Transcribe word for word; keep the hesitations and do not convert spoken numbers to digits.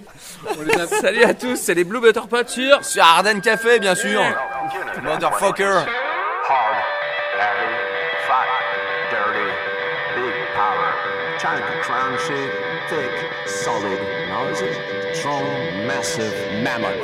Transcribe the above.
Salut à tous, c'est les Blue Butter Pots sur... Sur Ardennes Café, bien sûr. Motherfucker. Hard, heavy, fat, dirty, big power. Trying to crown shit, thick, solid. Now is it? Strong, massive, mammoth.